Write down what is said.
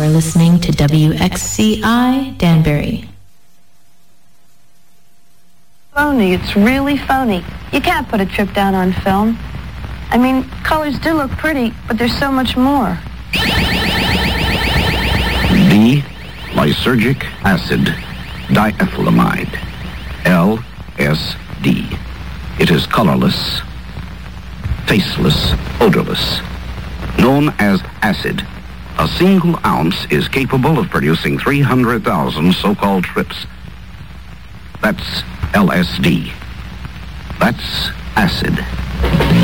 are listening to WXCI Danbury. Phony. It's really phony. You can't put a trip down on film. I mean, colors do look pretty, but there's so much more. D. Lysergic acid diethylamide. LSD. It is colorless, tasteless, odorless. Known as acid, a single ounce is capable of producing 300,000 so-called trips. That's LSD. That's acid.